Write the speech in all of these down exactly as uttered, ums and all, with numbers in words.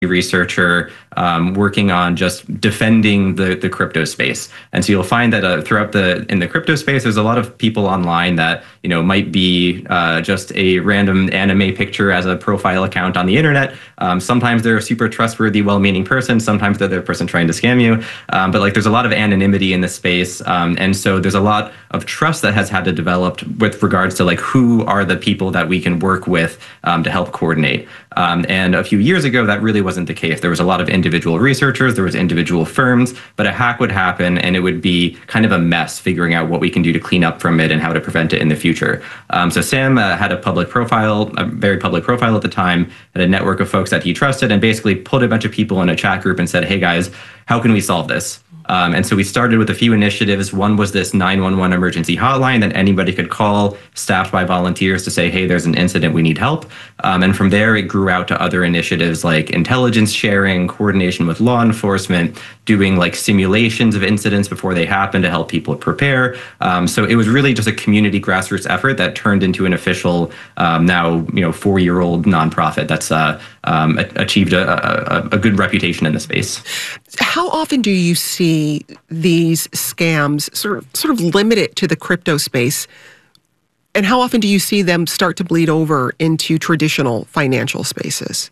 researcher um, working on just defending the the crypto space. And so you'll find that uh, throughout the in the crypto space, there's a lot of people online that you know might be uh, just a random anime picture as a profile account on the internet. Um, sometimes they're a super trustworthy, well-meaning person. Sometimes they're the person trying to scam you. Um, but like there's a lot of anonymity in the space, um, and so there's a lot of trust that has had to develop with regards to like who are the people that we can work with um, to help coordinate. Um, and a few years ago, that really wasn't the case. There was a lot of individual researchers, there was individual firms, but a hack would happen and it would be kind of a mess figuring out what we can do to clean up from it and how to prevent it in the future. Um, so Sam uh, had a public profile, a very public profile at the time, had a network of folks that he trusted, and basically put a bunch of people in a chat group and said, hey guys, how can we solve this? Um, and so we started with a few initiatives. One was this nine one one emergency hotline that anybody could call, staffed by volunteers to say, hey, there's an incident, we need help. Um, and from there, it grew out to other initiatives like intelligence sharing, coordination with law enforcement, doing like simulations of incidents before they happen to help people prepare. Um, so it was really just a community grassroots effort that turned into an official, um, now you know, four-year-old nonprofit that's uh, um, achieved a, a, a good reputation in the space. How often do you see these scams sort of, sort of limited to the crypto space? And how often do you see them start to bleed over into traditional financial spaces?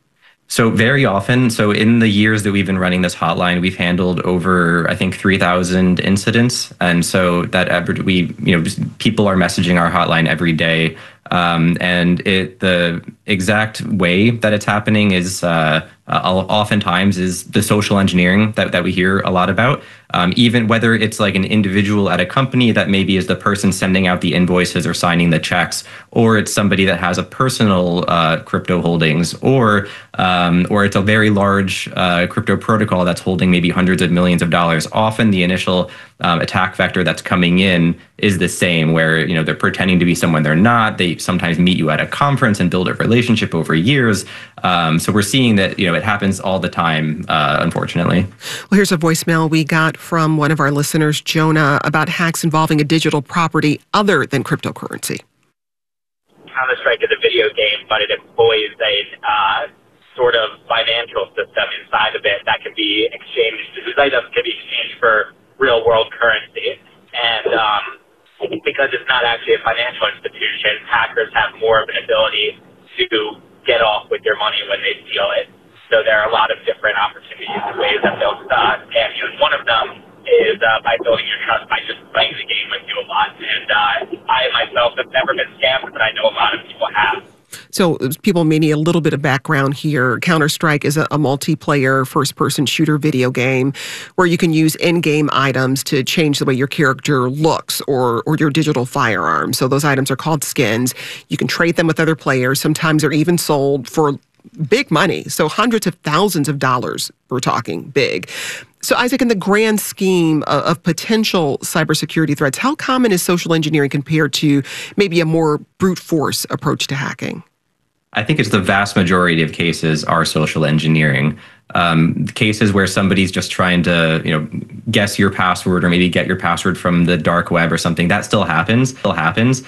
So very often. So in the years that we've been running this hotline, we've handled over, I think, three thousand incidents. And so that we, you know, people are messaging our hotline every day. Um, and it, the exact way that it's happening is uh, uh, oftentimes is the social engineering that, that we hear a lot about. Um, even whether it's like an individual at a company that maybe is the person sending out the invoices or signing the checks, or it's somebody that has a personal uh, crypto holdings, or um, or it's a very large uh, crypto protocol that's holding maybe hundreds of millions of dollars. Often the initial um, attack vector that's coming in is the same, where you know they're pretending to be someone they're not. They sometimes meet you at a conference and build a relationship over years. Um, so we're seeing that you know it happens all the time, uh, unfortunately. Well, here's a voicemail we got from one of our listeners, Jonah, about hacks involving a digital property other than cryptocurrency. Counter-Strike is a video game, but it employs a uh, sort of financial system inside of it that can be exchanged. These items can be exchanged for real-world currency. And um, because it's not actually a financial institution, hackers have more of an ability to get off with your money when they steal it. So there are a lot of different opportunities and ways that they'll uh, scam you. And one of them is uh, by building your trust by just playing the game with you a lot. And uh, I myself have never been scammed, but I know a lot of people have. So people may need a little bit of background here. Counter-Strike is a, a multiplayer first-person shooter video game where you can use in-game items to change the way your character looks or, or your digital firearm. So those items are called skins. You can trade them with other players. Sometimes they're even sold for big money. So hundreds of thousands of dollars, we're talking big. So Isaac, in the grand scheme of, of potential cybersecurity threats, how common is social engineering compared to maybe a more brute force approach to hacking? I think it's the vast majority of cases are social engineering. Um, cases where somebody's just trying to, you know, guess your password or maybe get your password from the dark web or something, that still happens, still happens.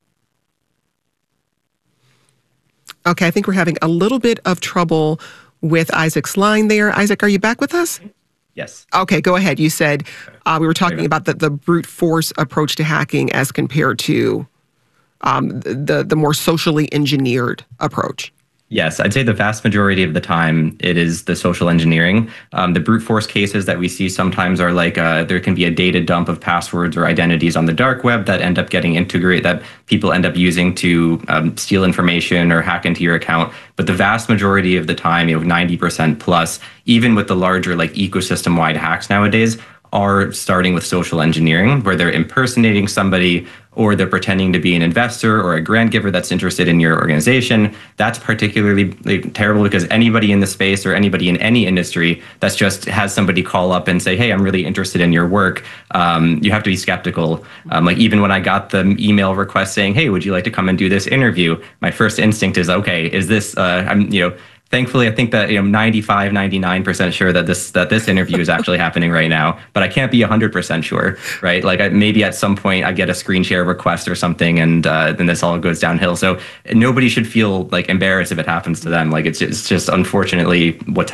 Okay, I think we're having a little bit of trouble with Isaac's line there. Isaac, are you back with us? Yes. Okay, go ahead. You said uh, we were talking about the, the brute force approach to hacking as compared to um, the, the more socially engineered approach. Yes, I'd say the vast majority of the time it is the social engineering. Um, the brute force cases that we see sometimes are like uh, there can be a data dump of passwords or identities on the dark web that end up getting integrated, that people end up using to um, steal information or hack into your account. But the vast majority of the time, you know, ninety percent plus, even with the larger like ecosystem-wide hacks nowadays, are starting with social engineering, where they're impersonating somebody or they're pretending to be an investor or a grant giver that's interested in your organization. That's particularly like, terrible because anybody in the space or anybody in any industry that's just has somebody call up and say, hey, I'm really interested in your work, um, you have to be skeptical. Um, like even when I got the email request saying, hey, would you like to come and do this interview? My first instinct is, okay, is this, uh, I'm, you know, thankfully, I think that you know ninety-five, ninety-nine percent sure that this that this interview is actually happening right now, but I can't be one hundred percent sure, right? Like I, maybe at some point I get a screen share request or something, and uh, then this all goes downhill. So nobody should feel like embarrassed if it happens to them. Like it's just, it's just unfortunately what's